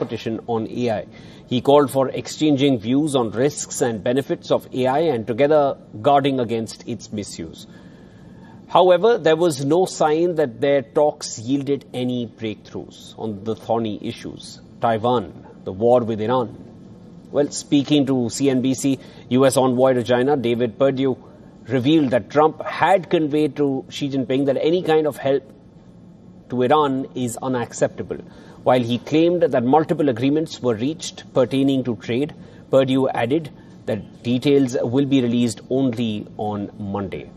competition on AI. He called for exchanging views on risks and benefits of AI and together guarding against its misuse. However, there was no sign that their talks yielded any breakthroughs on the thorny issues. Taiwan, the war with Iran. Well, speaking to CNBC, US envoy to China, David Perdue, revealed that Trump had conveyed to Xi Jinping that any kind of help to Iran is unacceptable. While he claimed that multiple agreements were reached pertaining to trade, Perdue added that details will be released only on Monday.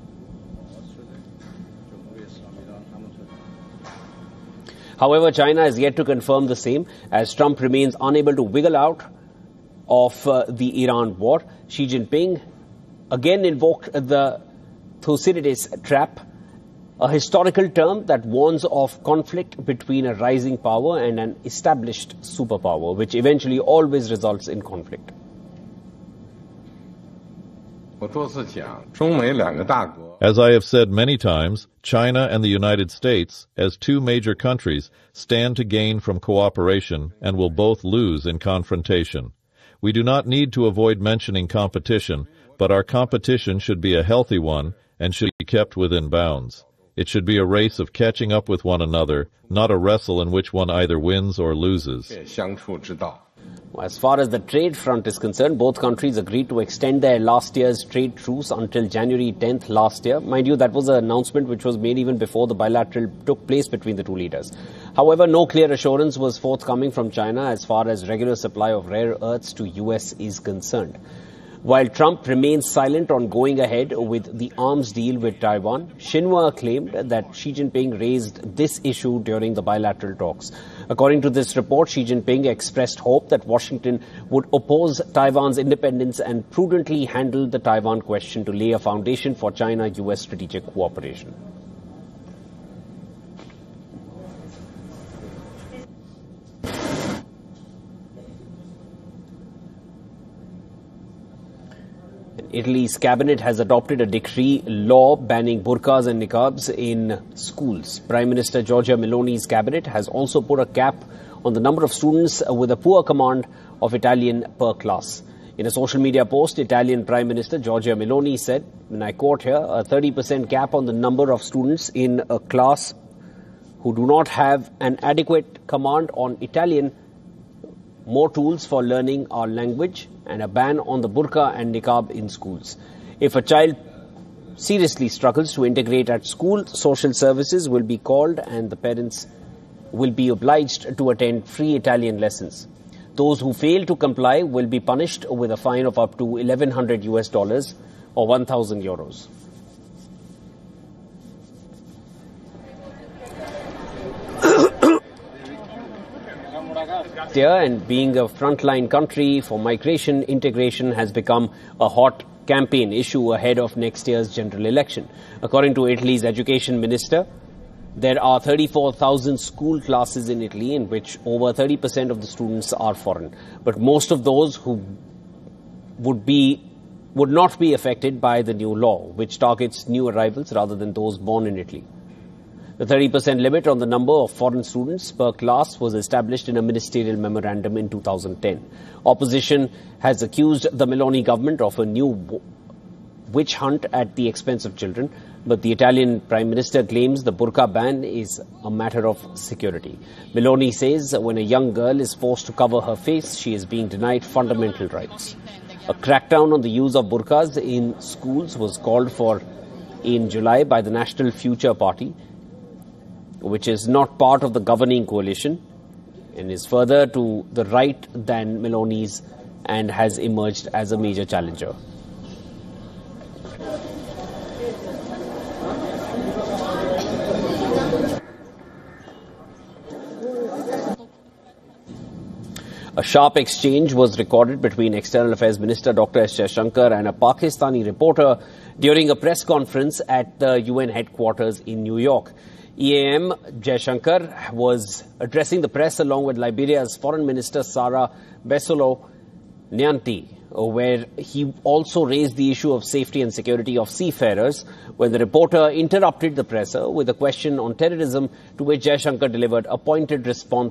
However, China has yet to confirm the same, as Trump remains unable to wiggle out of the Iran war. Xi Jinping again invoked the Thucydides trap, a historical term that warns of conflict between a rising power and an established superpower, which eventually always results in conflict. As I have said many times, China and the United States, as two major countries, stand to gain from cooperation and will both lose in confrontation. We do not need to avoid mentioning competition, but our competition should be a healthy one and should be kept within bounds. It should be a race of catching up with one another, not a wrestle in which one either wins or loses. As far as the trade front is concerned, both countries agreed to extend their last year's trade truce until January 10th last year. Mind you, that was an announcement which was made even before the bilateral took place between the two leaders. However, no clear assurance was forthcoming from China as far as regular supply of rare earths to US is concerned. While Trump remains silent on going ahead with the arms deal with Taiwan, Xinhua claimed that Xi Jinping raised this issue during the bilateral talks. According to this report, Xi Jinping expressed hope that Washington would oppose Taiwan's independence and prudently handle the Taiwan question to lay a foundation for China-US strategic cooperation. Italy's cabinet has adopted a decree law banning burqas and niqabs in schools. Prime Minister Giorgia Meloni's cabinet has also put a cap on the number of students with a poor command of Italian per class. In a social media post, Italian Prime Minister Giorgia Meloni said, and I quote here, a 30% cap on the number of students in a class who do not have an adequate command on Italian, more tools for learning our language, and a ban on the burqa and niqab in schools. If a child seriously struggles to integrate at school, social services will be called and the parents will be obliged to attend free Italian lessons. Those who fail to comply will be punished with a fine of up to $1,100 US or 1,000 euros. And being a frontline country for migration, integration has become a hot campaign issue ahead of next year's general election. According to Italy's education minister, there are 34,000 school classes in Italy in which over 30% of the students are foreign. But most of those who would not be affected by the new law, which targets new arrivals rather than those born in Italy. The 30% limit on the number of foreign students per class was established in a ministerial memorandum in 2010. Opposition has accused the Meloni government of a new witch hunt at the expense of children, but the Italian Prime Minister claims the burqa ban is a matter of security. Meloni says when a young girl is forced to cover her face, she is being denied fundamental rights. A crackdown on the use of burqas in schools was called for in July by the National Future Party, which is not part of the governing coalition and is further to the right than Meloni's and has emerged as a major challenger. A sharp exchange was recorded between External Affairs Minister Dr. S. Jaishankar and a Pakistani reporter during a press conference at the UN headquarters in New York. EAM Jaishankar was addressing the press along with Liberia's Foreign Minister Sarah Besolo Nyanti, where he also raised the issue of safety and security of seafarers when the reporter interrupted the presser with a question on terrorism, to which Jaishankar delivered a pointed response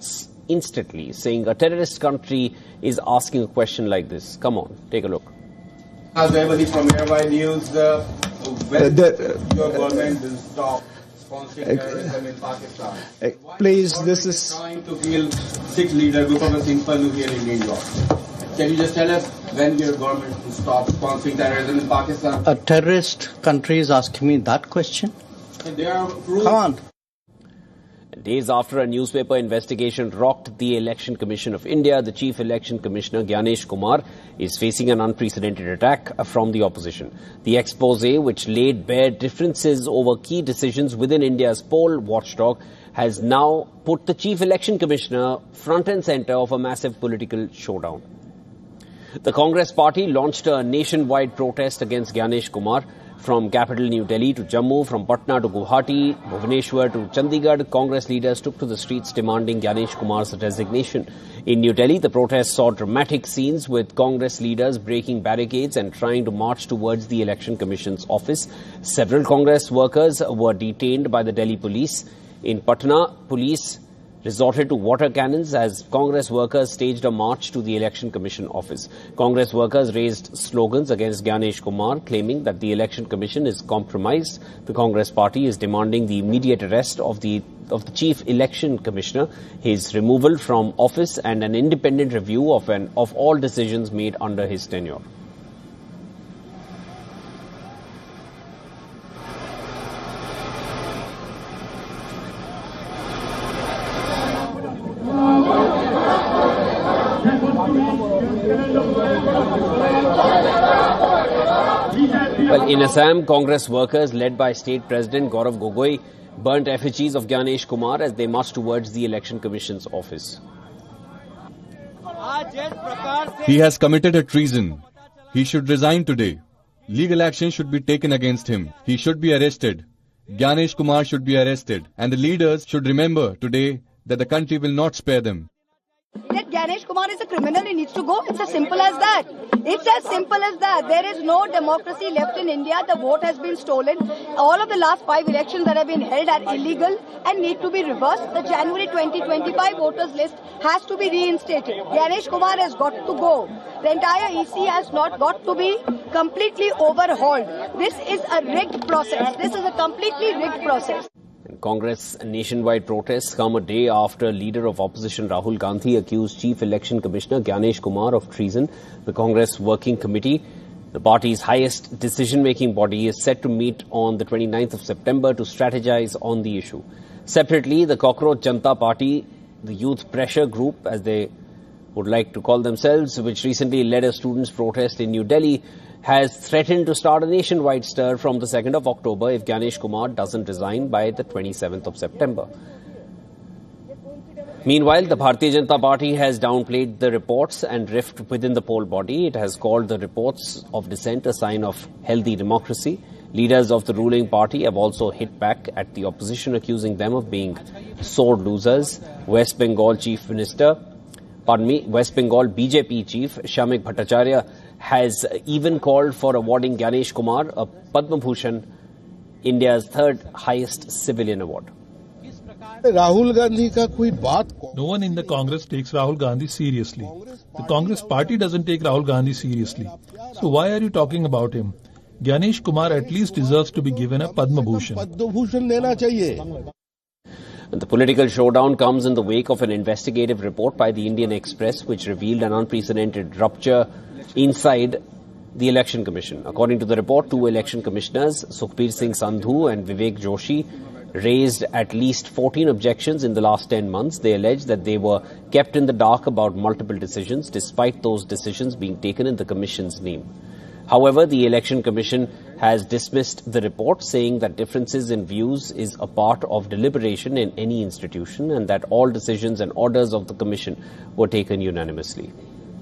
instantly, saying a terrorist country is asking a question like this. Come on, take a look. As everybody from Airway News, when your government will stop sponsoring terrorism in Pakistan? Please, this is trying to kill 6 leaders, Gopal Singh Pannu here in New York. Can you just tell us when your government will stop sponsoring terrorism in Pakistan? a terrorist country is asking me that question? There are Come on. Days after a newspaper investigation rocked the Election Commission of India, the Chief Election Commissioner Gyanesh Kumar is facing an unprecedented attack from the opposition. The expose, which laid bare differences over key decisions within India's poll watchdog, has now put the Chief Election Commissioner front and centre of a massive political showdown. The Congress party launched a nationwide protest against Gyanesh Kumar. From capital New Delhi to Jammu, from Patna to Guwahati, Bhubaneswar to Chandigarh, Congress leaders took to the streets demanding Gyanesh Kumar's resignation. In New Delhi, the protests saw dramatic scenes with Congress leaders breaking barricades and trying to march towards the Election Commission's office. Several Congress workers were detained by the Delhi police. In Patna, police resorted to water cannons as Congress workers staged a march to the Election Commission office. Congress workers raised slogans against Gyanesh Kumar, claiming that the Election Commission is compromised. The Congress party is demanding the immediate arrest of the Chief Election Commissioner, his removal from office, and an independent review of all decisions made under his tenure. Well, in Assam, Congress workers led by State President Gaurav Gogoi burnt effigies of Gyanesh Kumar as they marched towards the Election Commission's office. He has committed a treason. He should resign today. Legal action should be taken against him. He should be arrested. Gyanesh Kumar should be arrested. And the leaders should remember today that the country will not spare them. That Gyanesh Kumar is a criminal, he needs to go. It's as simple as that. It's as simple as that. There is no democracy left in India. The vote has been stolen. All of the last 5 elections that have been held are illegal and need to be reversed. The January 2025 voters list has to be reinstated. Gyanesh Kumar has got to go. The entire EC has not got to be completely overhauled. This is a rigged process. This is a completely rigged process. Congress nationwide protests come a day after leader of opposition Rahul Gandhi accused Chief Election Commissioner Gyanesh Kumar of treason. The Congress Working Committee, the party's highest decision-making body, is set to meet on the 29th of September to strategize on the issue. Separately, the Cockroach Janata Party, the youth pressure group, as they would like to call themselves, which recently led a students' protest in New Delhi, has threatened to start a nationwide stir from the 2nd of October if Gyanesh Kumar doesn't resign by the 27th of September. Meanwhile, the Bharatiya Janata Party has downplayed the reports and rift within the poll body. It has called the reports of dissent a sign of healthy democracy. Leaders of the ruling party have also hit back at the opposition, accusing them of being sore losers. West Bengal BJP chief Shamik Bhattacharya has even called for awarding Gyanesh Kumar a Padma Bhushan, India's 3rd highest civilian award. Rahul Gandhi ka koi baat. No one in the Congress takes Rahul Gandhi seriously. The Congress party doesn't take Rahul Gandhi seriously. So why are you talking about him? Gyanesh Kumar at least deserves to be given a Padma Bhushan. Padma Bhushan dena chahiye. The political showdown comes in the wake of an investigative report by the Indian Express, which revealed an unprecedented rupture inside the Election Commission. According to the report, 2 election commissioners, Sukhbir Singh Sandhu and Vivek Joshi, raised at least 14 objections in the last 10 months. They allege that they were kept in the dark about multiple decisions, despite those decisions being taken in the Commission's name. However, the Election Commission has dismissed the report, saying that differences in views is a part of deliberation in any institution and that all decisions and orders of the Commission were taken unanimously.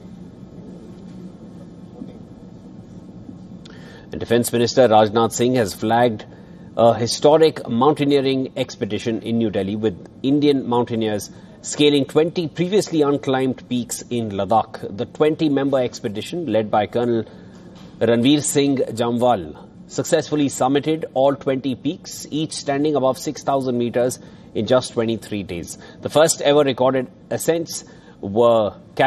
And Defence Minister Rajnath Singh has flagged a historic mountaineering expedition in New Delhi with Indian mountaineers scaling 20 previously unclimbed peaks in Ladakh. The 20-member expedition, led by Colonel Ranveer Singh Jamwal, successfully summited all 20 peaks, each standing above 6,000 meters in just 23 days. The first ever recorded ascents were